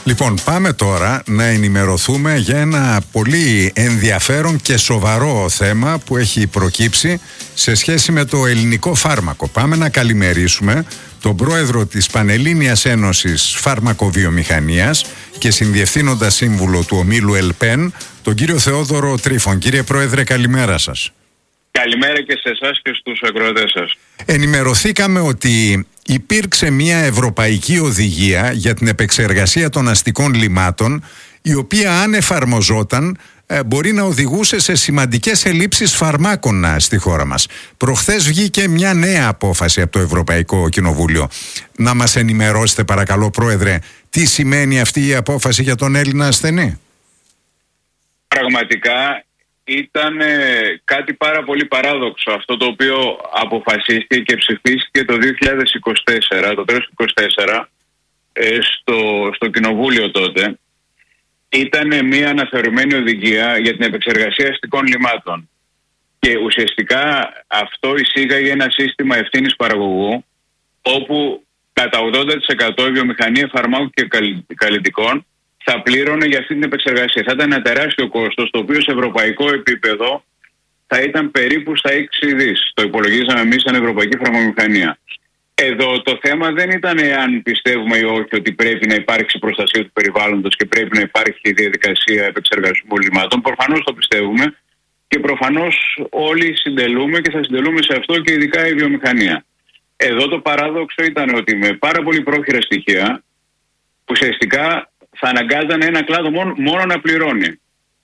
Λοιπόν, πάμε τώρα να ενημερωθούμε για ένα πολύ ενδιαφέρον και σοβαρό θέμα που έχει προκύψει σε σχέση με το ελληνικό φάρμακο. Πάμε να καλημερίσουμε τον πρόεδρο της Πανελλήνιας Ένωσης Φαρμακοβιομηχανίας και συνδιευθύνοντα σύμβουλο του ομίλου ΕΛΠΕΝ, τον κύριο Θεόδωρο Τρίφων. Κύριε Πρόεδρε, καλημέρα σας. Καλημέρα και σε εσάς και στους ακροατές σας. Ενημερωθήκαμε ότι υπήρξε μια ευρωπαϊκή οδηγία για την επεξεργασία των αστικών λιμάτων, η οποία αν εφαρμοζόταν μπορεί να οδηγούσε σε σημαντικές ελλείψεις φαρμάκων στη χώρα μας. Προχθές βγήκε μια νέα απόφαση από το Ευρωπαϊκό Κοινοβούλιο. Να μας ενημερώσετε παρακαλώ, Πρόεδρε, τι σημαίνει αυτή η απόφαση για τον Έλληνα ασθενή? Πραγματικά ήταν κάτι πάρα πολύ παράδοξο αυτό το οποίο αποφασίστηκε και ψηφίστηκε το 2024, το τέλος του 2024, στο Κοινοβούλιο τότε. Ήταν μια αναθεωρημένη οδηγία για την επεξεργασία αστικών λιμάτων και ουσιαστικά αυτό εισήγαγε ένα σύστημα ευθύνης παραγωγού, όπου κατά 80% η βιομηχανία φαρμάκων και καλλιτικών θα πλήρωνε για αυτή την επεξεργασία. Θα ήταν ένα τεράστιο κόστος, το οποίο σε ευρωπαϊκό επίπεδο θα ήταν περίπου στα 6 δις. Το υπολογίζαμε εμείς σαν Ευρωπαϊκή Φαρμακοβιομηχανία. Εδώ το θέμα δεν ήταν αν πιστεύουμε ή όχι ότι πρέπει να υπάρξει προστασία του περιβάλλοντος και πρέπει να υπάρχει διαδικασία επεξεργασμού λιμάτων. Προφανώς το πιστεύουμε και προφανώς όλοι συντελούμε και θα συντελούμε σε αυτό, και ειδικά η βιομηχανία. Εδώ το παράδοξο ήταν ότι με πάρα πολύ πρόχειρα στοιχεία ουσιαστικά θα αναγκάζαν ένα κλάδο μόνο να πληρώνει.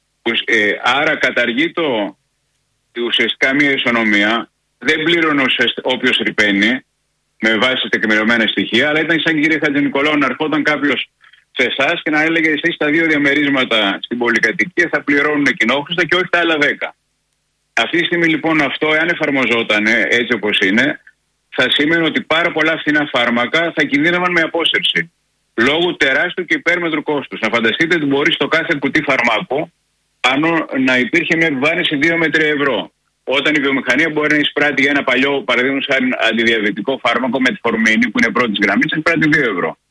Άρα καταργεί ουσιαστικά μια ισονομία. Δεν πλήρωνε όποιος ρηπαίνει με βάση τεκμηριωμένα στοιχεία, αλλά ήταν σαν κύριε Χατζηνικολάου να ερχόταν κάποιος σε εσάς και να έλεγε εσείς τα 2 διαμερίσματα στην πολυκατοικία θα πληρώνουν κοινόχρηστα και όχι τα άλλα 10. Αυτή τη στιγμή λοιπόν αυτό, εάν εφαρμοζόταν έτσι όπως είναι, θα σήμαινε ότι πάρα πολλά φθηνά φάρμακα θα κινδύνευαν με απόσυρση λόγω τεράστιου και υπέρμετρου κόστους. Να φανταστείτε ότι μπορεί στο κάθε κουτί φαρμάκου πάνω να υπήρχε μια επιβάρυνση 2 με 3 ευρώ. Όταν η βιομηχανία μπορεί να εισπράττει για ένα παλιό, παραδείγματος χάρη, αντιδιαβητικό φάρμακο με τη φορμίνη, που είναι πρώτης γραμμής, εισπράττει 2 ευρώ.